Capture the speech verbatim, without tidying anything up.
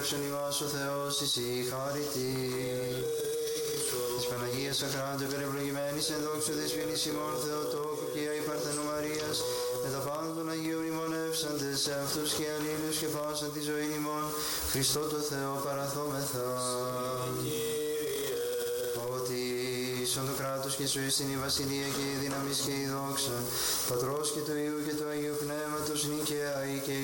δόξαν ημάς ο Θεός εσύ χάρητη. Της Παναγίας Αχράντου περιευλογημένης εν δόξου δεσποινής ημών Θεοτόκου και η Παρθενού Μαρίας, με τα πάντα των Αγίων ημωνεύσαντες σε αυτούς και αλλήλους και πάσαν τη ζωή ημών, Χριστό το Θεό παραθόμεθα. Ότι ίσον το κράτος και η ζωή στην η βασιλεία και η δύναμις και η δόξα, Πατρός και του Υιού και του Αγίου Πνεύματος νικαία ή και